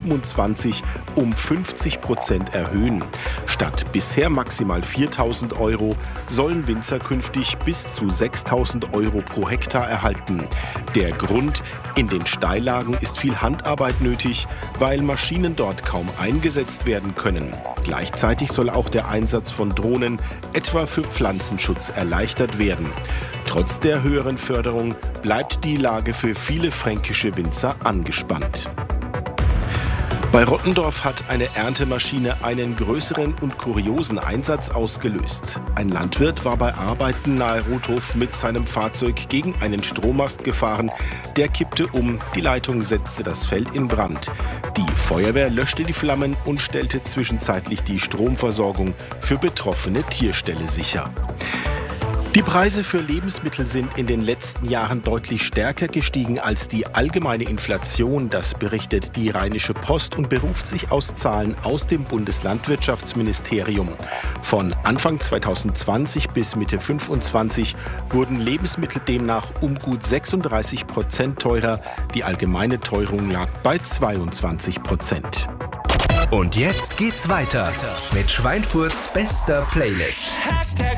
2027 um 50% erhöhen. Statt bisher maximal 4.000 € sollen Winzer künftig bis zu 6.000 € pro Hektar erhalten. Der Grund: in den Steillagen ist viel Handarbeit nötig, weil Maschinen dort kaum eingesetzt werden können. Gleichzeitig soll auch der Einsatz von Drohnen, etwa für Pflanzenschutz, erleichtert werden. Trotz der höheren Förderung bleibt die Lage für viele fränkische Winzer angespannt. Bei Rottendorf hat eine Erntemaschine einen größeren und kuriosen Einsatz ausgelöst. Ein Landwirt war bei Arbeiten nahe Rothof mit seinem Fahrzeug gegen einen Strommast gefahren. Der kippte um, die Leitung setzte das Feld in Brand. Die Feuerwehr löschte die Flammen und stellte zwischenzeitlich die Stromversorgung für betroffene Tierställe sicher. Die Preise für Lebensmittel sind in den letzten Jahren deutlich stärker gestiegen als die allgemeine Inflation. Das berichtet die Rheinische Post und beruft sich aus Zahlen aus dem Bundeslandwirtschaftsministerium. Von Anfang 2020 bis Mitte 2025 wurden Lebensmittel demnach um gut 36% teurer. Die allgemeine Teuerung lag bei 22%. Und jetzt geht's weiter mit Schweinfurts bester Playlist.